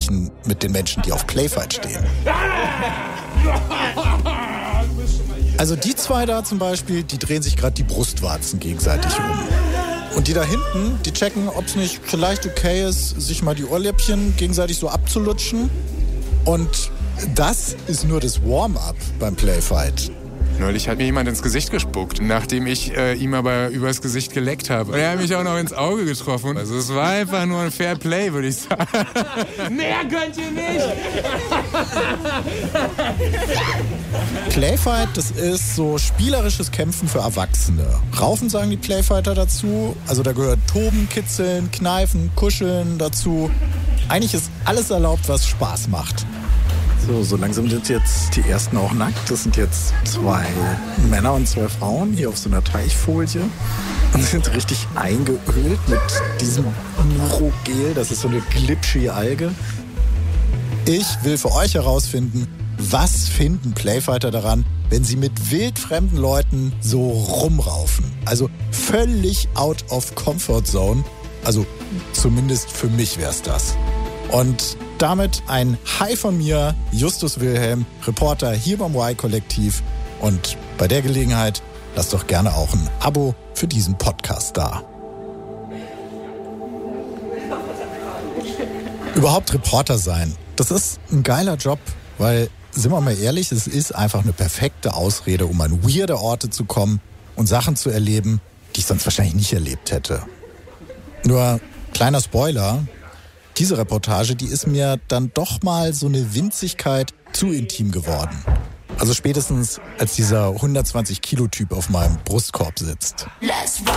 verglichen mit den Menschen, die auf Playfight stehen. Also die zwei da zum Beispiel, die drehen sich gerade die Brustwarzen gegenseitig um. Und die da hinten, die checken, ob es nicht vielleicht okay ist, sich mal die Ohrläppchen gegenseitig so abzulutschen. Und das ist nur das Warm-up beim Playfight. Neulich hat mir jemand ins Gesicht gespuckt, nachdem ich ihm aber übers Gesicht geleckt habe. Und er hat mich auch noch ins Auge getroffen. Also es war einfach nur ein Fair Play, würde ich sagen. Mehr könnt ihr nicht! Playfight, das ist so spielerisches Kämpfen für Erwachsene. Raufen sagen die Playfighter dazu. Also da gehört Toben, Kitzeln, Kneifen, Kuscheln dazu. Eigentlich ist alles erlaubt, was Spaß macht. So langsam sind jetzt die ersten auch nackt. Das sind jetzt 2 Männer und 2 Frauen hier auf so einer Teichfolie und sind richtig eingeölt mit diesem Murogel. Das ist so eine glitschige Alge. Ich will für euch herausfinden, was finden Playfighter daran, wenn sie mit wildfremden Leuten so rumraufen. Also völlig out of comfort zone. Also zumindest für mich wär's das. Und damit ein Hi von mir, Justus Wilhelm, Reporter hier beim Y-Kollektiv. Und bei der Gelegenheit lasst doch gerne auch ein Abo für diesen Podcast da. Überhaupt Reporter sein, das ist ein geiler Job, weil, sind wir mal ehrlich, es ist einfach eine perfekte Ausrede, um an weirde Orte zu kommen und Sachen zu erleben, die ich sonst wahrscheinlich nicht erlebt hätte. Nur, kleiner Spoiler, diese Reportage, die ist mir dann doch mal so eine Winzigkeit zu intim geworden. Also spätestens, als dieser 120-Kilo-Typ auf meinem Brustkorb sitzt.